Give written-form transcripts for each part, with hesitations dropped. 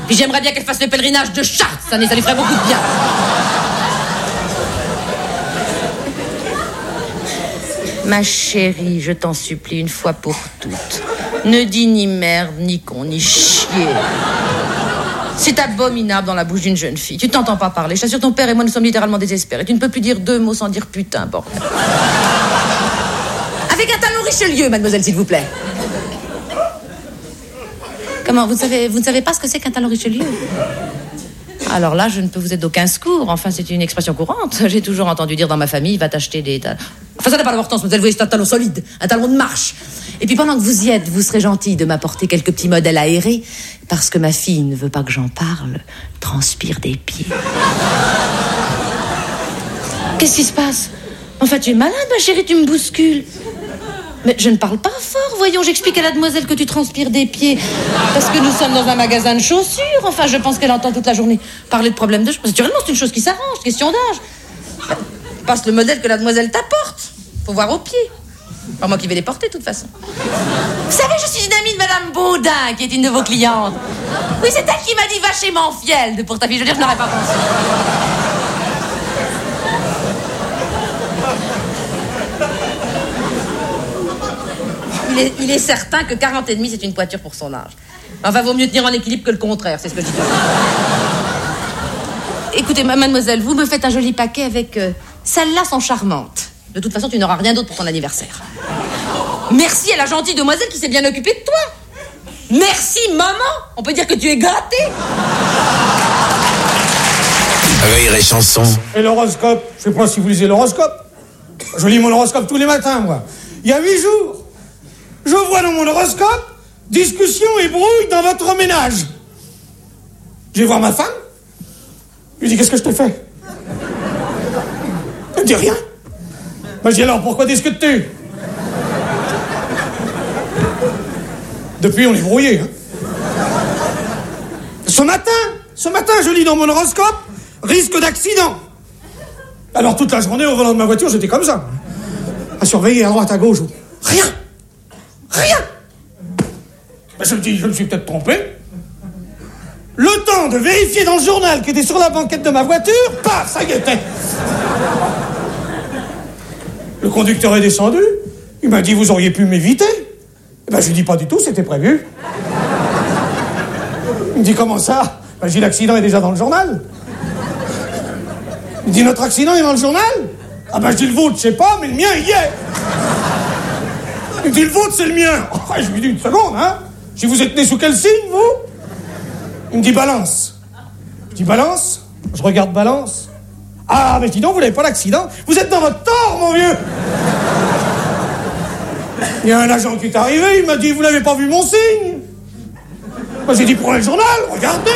Puis j'aimerais bien qu'elle fasse le pèlerinage de Chartres, ça lui ferait beaucoup de bien. Ma chérie, je t'en supplie une fois pour toutes. Ne dis ni merde, ni con, ni chier. C'est abominable dans la bouche d'une jeune fille. Tu t'entends pas parler. Je t'assure, ton père et moi, nous sommes littéralement désespérés. Tu ne peux plus dire 2 mots sans dire putain, bordel. Avec un talon Richelieu, mademoiselle, s'il vous plaît. Comment, vous ne savez pas ce que c'est qu'un talon Richelieu? Alors là, je ne peux vous être d'aucun secours. Enfin, c'est une expression courante. J'ai toujours entendu dire dans ma famille, va t'acheter des talons. Enfin, ça n'a pas d'importance, mademoiselle, vous voyez, c'est un talon solide, un talon de marche. Et puis pendant que vous y êtes, vous serez gentil de m'apporter quelques petits modèles aérés, parce que ma fille ne veut pas que j'en parle, transpire des pieds. Qu'est-ce qui se passe? Enfin, tu es malade, ma chérie, tu me bouscules. Mais je ne parle pas fort, voyons, j'explique à la demoiselle que tu transpires des pieds. Parce que nous sommes dans un magasin de chaussures. Enfin, je pense qu'elle entend toute la journée parler de problèmes de cheveux. Naturellement, c'est une chose qui s'arrange, question d'âge. Passe le modèle que la demoiselle t'apporte. Faut voir aux pieds. Pas moi qui vais les porter, de toute façon. Vous savez, je suis une amie de Madame Baudin, qui est une de vos clientes. Oui, c'est elle qui m'a dit, va chez Manfield pour ta fille. Je veux dire, je n'aurais pas pensé. Il est certain que 40,5, c'est une poiture pour son âge. Enfin, vaut mieux tenir en équilibre que le contraire, c'est ce que je dis. Écoutez, mademoiselle, vous me faites un joli paquet avec... Celles-là sont charmantes. De toute façon, tu n'auras rien d'autre pour ton anniversaire. Merci à la gentille demoiselle qui s'est bien occupée de toi. Merci, maman. On peut dire que tu es gâtée. Rire et chanson. Et l'horoscope, je sais pas si vous lisez l'horoscope. Je lis mon horoscope tous les matins, moi. Il y a 8 jours, je vois dans mon horoscope discussion et brouille dans votre ménage. Je vais voir ma femme. Je lui dis, qu'est-ce que je te fais? Elle me dit rien. Moi, je dis, alors pourquoi discutes-tu? Depuis, on est brouillés. Hein. Ce matin, je lis dans mon horoscope risque d'accident. Alors toute la journée, au volant de ma voiture, j'étais comme ça. À surveiller à droite, à gauche. Rien. Ben, je me dis, je me suis peut-être trompé. Le temps de vérifier dans le journal qui était sur la banquette de ma voiture, paf, ça y était. Le conducteur est descendu. Il m'a dit, vous auriez pu m'éviter. Eh ben, je lui dis, pas du tout, c'était prévu. Il me dit, comment ça? Ben, je dis, l'accident est déjà dans le journal. Il me dit, notre accident est dans le journal? Ah ben, je dis, le vôtre, je sais pas, mais le mien, il y est. Il me dit, le vôtre, c'est le mien. Oh, je lui dis, une seconde, hein. Si vous êtes né sous quel signe, vous? Il me dit, balance. Je dis, balance? Je regarde balance. Ah, mais dis donc, vous n'avez pas l'accident. Vous êtes dans votre tort, mon vieux. Il y a un agent qui est arrivé, il m'a dit, vous n'avez pas vu mon signe? Moi, j'ai dit, prenez le journal, regardez.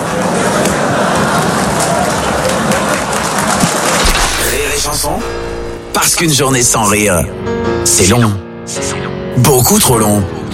Rire et chanson. Parce qu'une journée sans rire, c'est long. Beaucoup trop long.